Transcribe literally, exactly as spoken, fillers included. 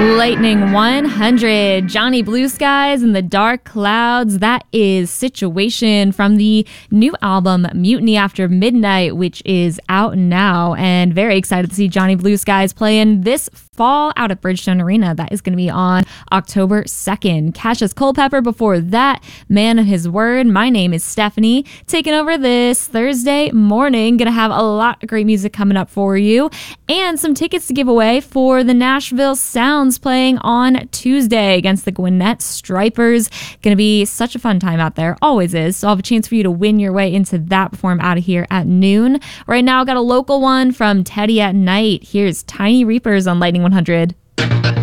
Lightning one hundred, Johnny Blue Skies and the Dark Clouds. That is Situation from the new album Mutiny After Midnight, which is out now, and very excited to see Johnny Blue Skies playing this fall out at Bridgestone Arena. That is going to be on October second. Cassius Culpepper before that, Man of His Word. My name is Stephanie, taking over this Thursday morning. Gonna have a lot of great music coming up for you, and some tickets to give away for the Nashville Sounds playing on Tuesday against the Gwinnett Stripers. Gonna be such a fun time out there, always is. So I'll have a chance for you to win your way into that before I'm out of here at noon. Right now, I got a local one from Teddy at Night. Here's Tiny Reapers on Lightning one hundred.